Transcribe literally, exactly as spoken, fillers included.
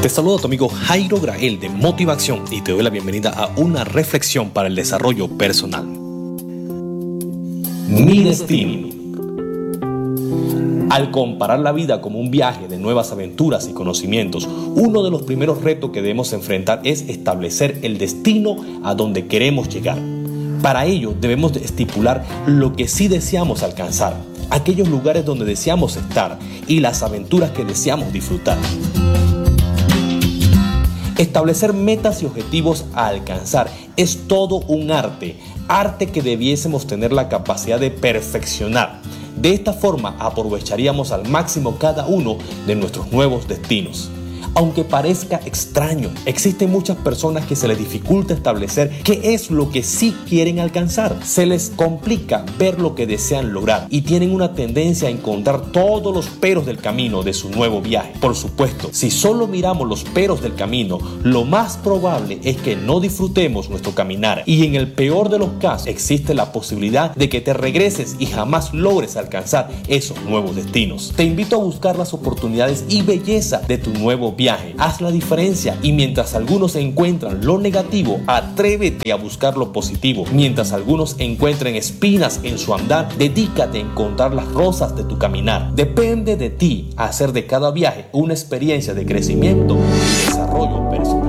Te saludo tu amigo Jairo Grael de Motivación y te doy la bienvenida a una reflexión para el desarrollo personal. Mi destino. Al comparar la vida como un viaje de nuevas aventuras y conocimientos, uno de los primeros retos que debemos enfrentar es establecer el destino a donde queremos llegar. Para ello debemos estipular lo que sí deseamos alcanzar, aquellos lugares donde deseamos estar y las aventuras que deseamos disfrutar. Establecer metas y objetivos a alcanzar es todo un arte, arte que debiésemos tener la capacidad de perfeccionar. De esta forma aprovecharíamos al máximo cada uno de nuestros nuevos destinos. Aunque parezca extraño, existen muchas personas que se les dificulta establecer qué es lo que sí quieren alcanzar. Se les complica ver lo que desean lograr y tienen una tendencia a encontrar todos los peros del camino de su nuevo viaje. Por supuesto, si solo miramos los peros del camino, lo más probable es que no disfrutemos nuestro caminar y en el peor de los casos existe la posibilidad de que te regreses y jamás logres alcanzar esos nuevos destinos. Te invito a buscar las oportunidades y belleza de tu nuevo viaje. Viaje. Haz la diferencia y mientras algunos encuentran lo negativo, atrévete a buscar lo positivo. Mientras algunos encuentren espinas en su andar, dedícate a encontrar las rosas de tu caminar. Depende de ti hacer de cada viaje una experiencia de crecimiento y desarrollo personal.